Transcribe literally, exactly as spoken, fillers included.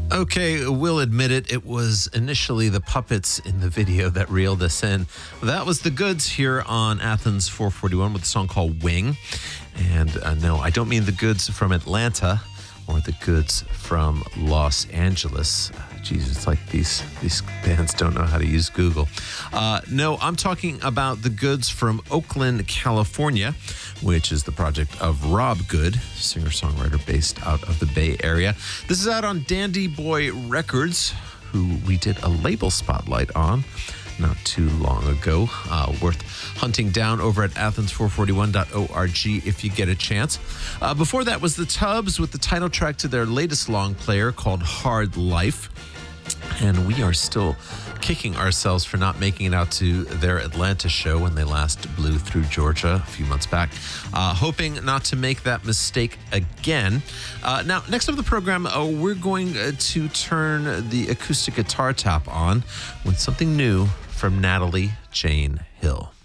Okay, we'll admit it. It was initially the puppets in the video that reeled us in. That was the Goods here on Athens four forty-one with a song called Wing. And uh, no, I don't mean the Goods from Atlanta or the Goods from Los Angeles. Jeez, it's like these these bands don't know how to use Google. Uh, no, I'm talking about the Goods from Oakland, California, which is the project of Rob Good, singer-songwriter based out of the Bay Area. This is out on Dandy Boy Records, who we did a label spotlight on not too long ago. Uh, worth hunting down over at athens four forty-one dot org if you get a chance. Uh, before that was the Tubbs with the title track to their latest long player called Hard Life. And we are still kicking ourselves for not making it out to their Atlanta show when they last blew through Georgia a few months back. Uh, hoping not to make that mistake again. Uh, now, next up on the program, uh, we're going uh, to turn the acoustic guitar tap on with something new from Natalie Jane Hill.